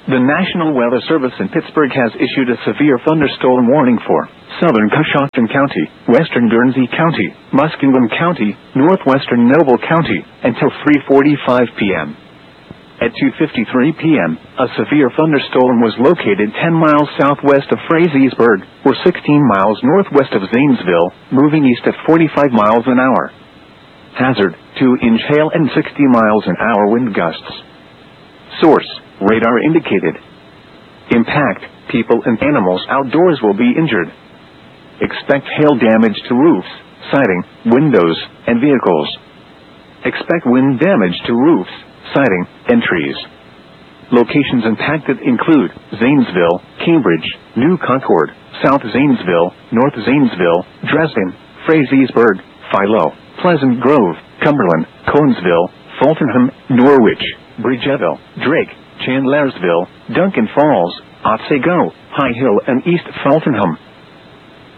The National Weather Service in Pittsburgh has issued a severe thunderstorm warning for southern Coshocton County, western Guernsey County, Muskingum County, northwestern Noble County, until 3:45 p.m. At 2:53 p.m., a severe thunderstorm was located 10 miles southwest of Frazeysburg, or 16 miles northwest of Zanesville, moving east at 45 miles an hour. Hazard, 2-inch hail and 60 miles an hour wind gusts. Source, radar indicated. Impact, people and animals outdoors will be injured. Expect hail damage to roofs, siding, windows, and vehicles. Expect wind damage to roofs, siding, and trees. Locations impacted include Zanesville, Cambridge, New Concord, South Zanesville, North Zanesville, Dresden, Frazeysburg, Philo, Pleasant Grove, Cumberland, Conesville, Fultonham, Norwich, Bridgeville, Drake, Chandlersville, Duncan Falls, Otsego, High Hill and East Fultonham.